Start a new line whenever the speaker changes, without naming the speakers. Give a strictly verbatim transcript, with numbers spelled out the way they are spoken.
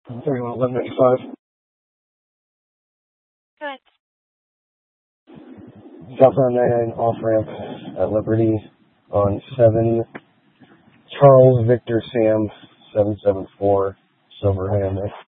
thirty-one eleven ninety-five.
Good.
Southbound ninety-nine off ramp at Liberty on seven Charles Victor Sam seven seven four Silverhand.